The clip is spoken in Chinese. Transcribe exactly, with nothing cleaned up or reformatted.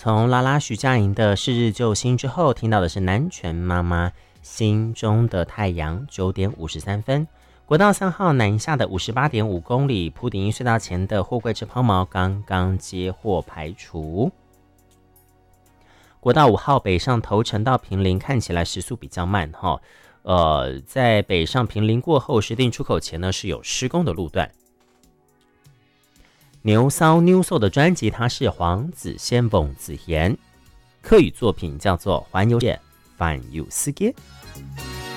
从拉拉徐佳莹的逝日救星之后，听到的是南拳妈妈心中的太阳，九点五十三分。国道三号南下的五十八点五公里，铺顶隧道前的货柜车抛锚刚刚接获排除。国道五号北上头城到坪林，看起来时速比较慢哈。呃，在北上坪林过后，石碇出口前呢是有施工的路段。牛骚 New Soul 的专辑，它是黄子仙蹦子言，客语作品叫做《环游界反有世界》。